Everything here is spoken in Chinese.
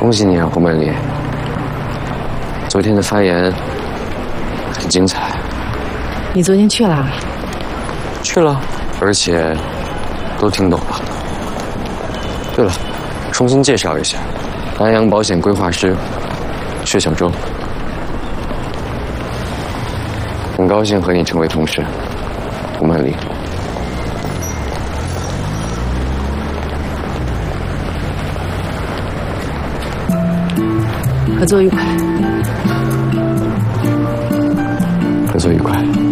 恭喜你啊，胡曼丽！昨天的发言很精彩。 你昨天去了？ 去了，而且都听懂了。对了，重新介绍一下，南洋保险规划师薛小舟。很高兴和你成为同事，胡曼丽。 合作愉快。 合作愉快。